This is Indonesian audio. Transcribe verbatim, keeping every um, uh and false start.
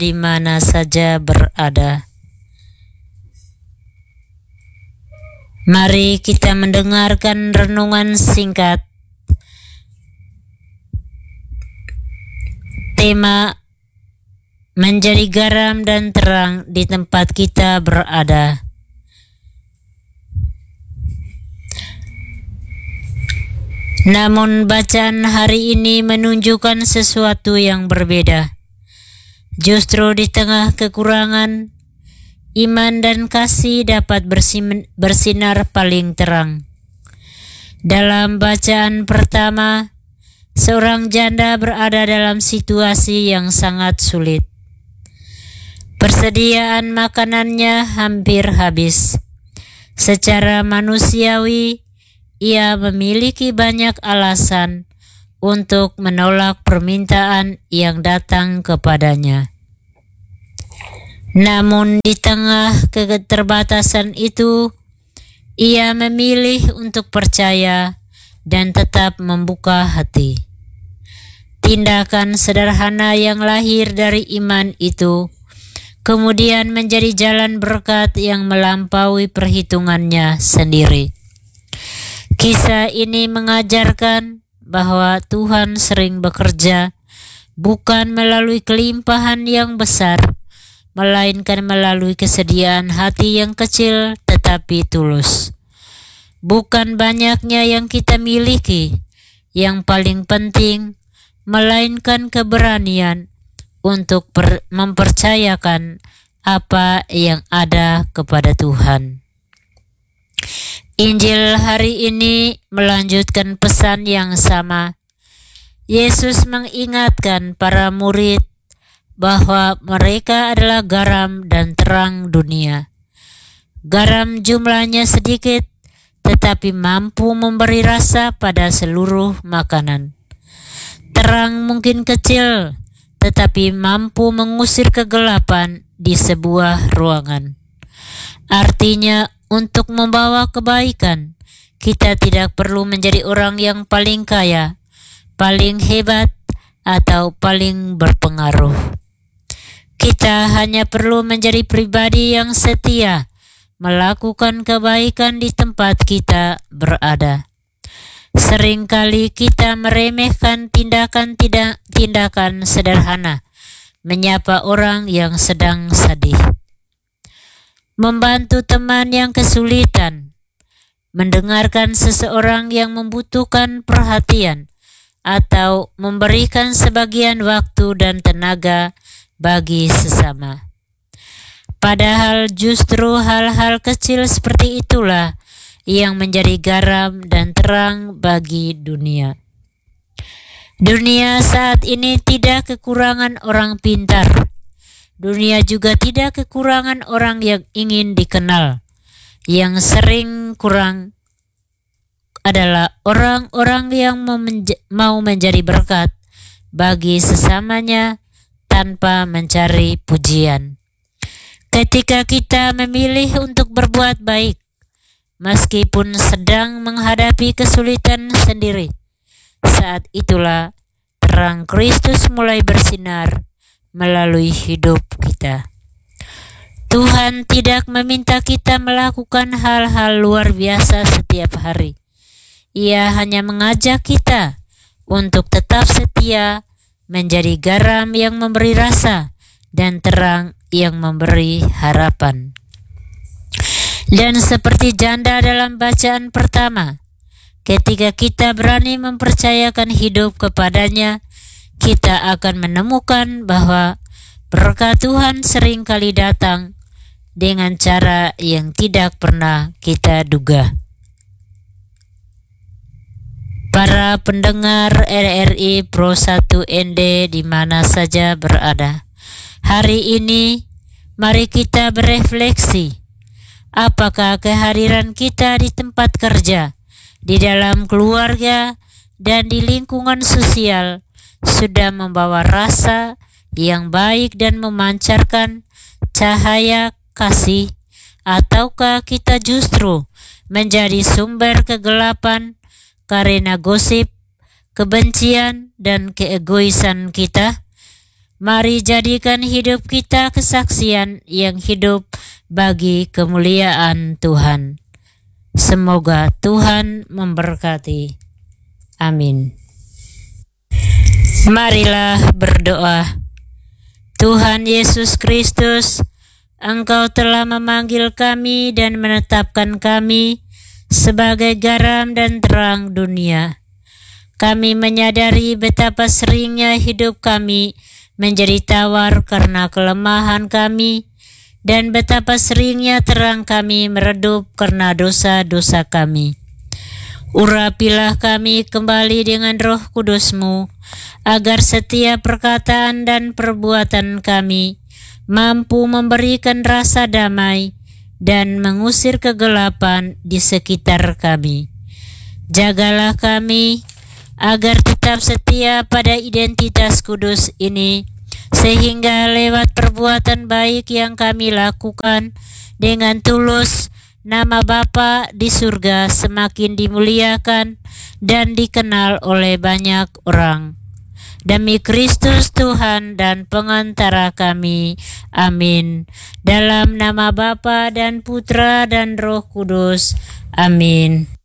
di mana saja berada. Mari kita mendengarkan renungan singkat. Tema menjadi garam dan terang di tempat kita berada. Namun bacaan hari ini menunjukkan sesuatu yang berbeda. Justru di tengah kekurangan, iman dan kasih dapat bersinar paling terang. Dalam bacaan pertama, seorang janda berada dalam situasi yang sangat sulit. Persediaan makanannya hampir habis. Secara manusiawi, ia memiliki banyak alasan untuk menolak permintaan yang datang kepadanya. Namun di tengah keterbatasan itu, ia memilih untuk percaya dan tetap membuka hati. Tindakan sederhana yang lahir dari iman itu kemudian menjadi jalan berkat yang melampaui perhitungannya sendiri. Kisah ini mengajarkan bahwa Tuhan sering bekerja bukan melalui kelimpahan yang besar, melainkan melalui kesediaan hati yang kecil tetapi tulus. Bukan banyaknya yang kita miliki yang paling penting, melainkan keberanian untuk per- mempercayakan apa yang ada kepada Tuhan. Injil hari ini melanjutkan pesan yang sama. Yesus mengingatkan para murid bahwa mereka adalah garam dan terang dunia. Garam jumlahnya sedikit, tetapi mampu memberi rasa pada seluruh makanan. Terang mungkin kecil, tetapi mampu mengusir kegelapan di sebuah ruangan. Artinya, untuk membawa kebaikan, kita tidak perlu menjadi orang yang paling kaya, paling hebat, atau paling berpengaruh. Kita hanya perlu menjadi pribadi yang setia, melakukan kebaikan di tempat kita berada. Seringkali kita meremehkan tindakan-tindakan sederhana, menyapa orang yang sedang sedih, membantu teman yang kesulitan, mendengarkan seseorang yang membutuhkan perhatian, atau memberikan sebagian waktu dan tenaga bagi sesama. Padahal justru hal-hal kecil seperti itulah yang menjadi garam dan terang bagi dunia. Dunia saat ini tidak kekurangan orang pintar. Dunia juga tidak kekurangan orang yang ingin dikenal. Yang sering kurang adalah orang-orang yang mau menjadi berkat bagi sesamanya tanpa mencari pujian. Ketika kita memilih untuk berbuat baik, meskipun sedang menghadapi kesulitan sendiri, saat itulah terang Kristus mulai bersinar melalui hidup kita. Tuhan tidak meminta kita melakukan hal-hal luar biasa setiap hari. Ia hanya mengajak kita untuk tetap setia, menjadi garam yang memberi rasa dan terang yang memberi harapan. Dan seperti janda dalam bacaan pertama, ketika kita berani mempercayakan hidup kepadanya, kita akan menemukan bahwa berkat Tuhan seringkali datang dengan cara yang tidak pernah kita duga. Para pendengar R R I Pro satu N D di mana saja berada, hari ini mari kita berefleksi. Apakah kehadiran kita di tempat kerja, di dalam keluarga, dan di lingkungan sosial sudah membawa rasa yang baik dan memancarkan cahaya kasih, ataukah kita justru menjadi sumber kegelapan karena gosip, kebencian, dan keegoisan kita? Mari jadikan hidup kita kesaksian yang hidup bagi kemuliaan Tuhan. Semoga Tuhan memberkati. Amin. Marilah berdoa. Tuhan Yesus Kristus, Engkau telah memanggil kami dan menetapkan kami sebagai garam dan terang dunia. Kami menyadari betapa seringnya hidup kami menjadi tawar karena kelemahan kami, dan betapa seringnya terang kami meredup karena dosa-dosa kami. Urapilah kami kembali dengan Roh Kudus-Mu, agar setiap perkataan dan perbuatan kami mampu memberikan rasa damai dan mengusir kegelapan di sekitar kami. Jagalah kami agar tetap setia pada identitas kudus ini, sehingga lewat perbuatan baik yang kami lakukan dengan tulus, nama Bapa di surga semakin dimuliakan dan dikenal oleh banyak orang. Demi Kristus Tuhan dan pengantara kami. Amin. Dalam nama Bapa dan Putra dan Roh Kudus. Amin.